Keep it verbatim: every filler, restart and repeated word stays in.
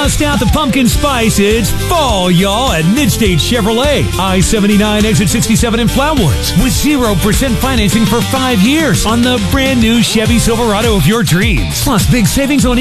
Bust out the pumpkin spice. It's fall, y'all, at Midstate Chevrolet. I seventy-nine, exit sixty-seven in Flatwoods. With zero percent financing for five years on the brand new Chevy Silverado of your dreams. Plus, big savings on